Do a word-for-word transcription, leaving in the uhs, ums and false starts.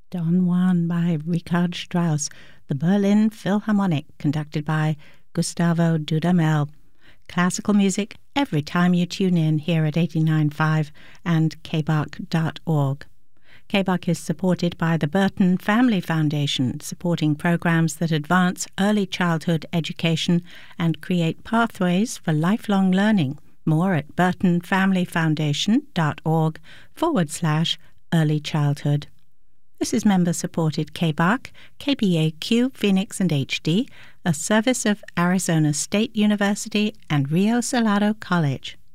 Don Juan by Richard Strauss, the Berlin Philharmonic, conducted by Gustavo Dudamel. Classical music every time you tune in here at eighty-nine point five and k b a c dot org. K B A C is supported by the Burton Family Foundation, supporting programs that advance early childhood education and create pathways for lifelong learning. More at burtonfamilyfoundation.org forward slash early childhood. This is member-supported K B A C, K B A Q, Phoenix and H D, a service of Arizona State University and Rio Salado College.